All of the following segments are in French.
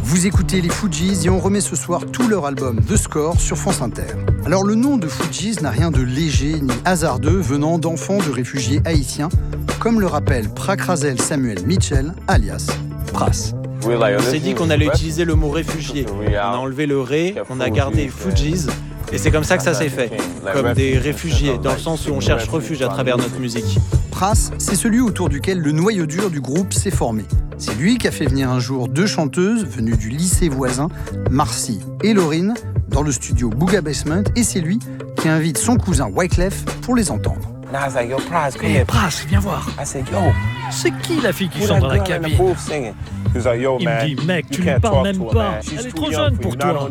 Vous écoutez les Fugees et on remet ce soir tout leur album The Score sur France Inter. Alors le nom de Fugees n'a rien de léger ni hasardeux venant d'enfants de réfugiés haïtiens, comme le rappelle Prakrazel Samuel Mitchell, alias Pras. On s'est dit qu'on allait utiliser le mot réfugié. On a enlevé le ré, on a gardé Fugees, et c'est comme ça que ça s'est fait. Comme des réfugiés, dans le sens où on cherche refuge à travers notre musique. Pras, c'est celui autour duquel le noyau dur du groupe s'est formé. C'est lui qui a fait venir un jour 2 chanteuses venues du lycée voisin, Marcy et Laurine, dans le studio Booga Basement, et c'est lui qui invite son cousin Wyclef pour les entendre. Pras, viens voir. C'est qui la fille qui chante dans la cabine? Il me dit, mec, tu lui parles même pas. Elle est trop jeune pour toi.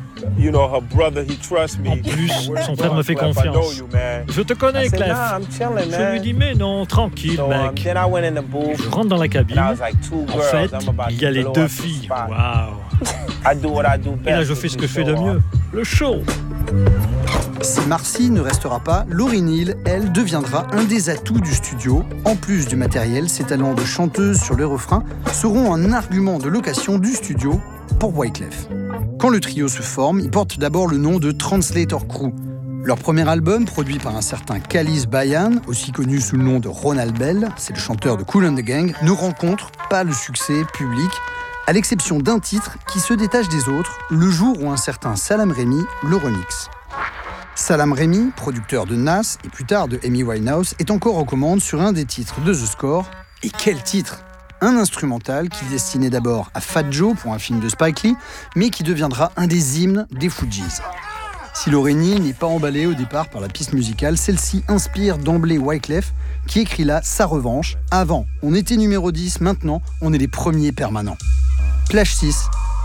En plus, son frère me fait confiance. Je te connais, Clef. Je lui dis, mais non, tranquille, mec. Je rentre dans la cabine. En fait, il y a les 2 filles. Waouh. Et là, je fais ce que je fais de mieux. Le show. Si Marcy ne restera pas, Lauryn Hill, elle, deviendra un des atouts du studio. En plus du matériel, ses talents de chanteuse sur les refrains seront un argument de location du studio pour Wyclef. Quand le trio se forme, ils portent d'abord le nom de Translator Crew. Leur premier album, produit par un certain Khalis Bayan, aussi connu sous le nom de Ronald Bell, c'est le chanteur de Kool and the Gang, ne rencontre pas le succès public, à l'exception d'un titre qui se détache des autres, le jour où un certain Salam Remi le remixe. Salam Remi, producteur de Nas et plus tard de Amy Winehouse, est encore aux commandes sur un des titres de The Score. Et quel titre! Un instrumental qui est destiné d'abord à Fat Joe pour un film de Spike Lee, mais qui deviendra un des hymnes des Fugees. Si Lauryn Hill n'est pas emballée au départ par la piste musicale, celle-ci inspire d'emblée Wyclef, qui écrit là sa revanche. Avant, on était numéro 10, maintenant, on est les premiers permanents. Plage 6,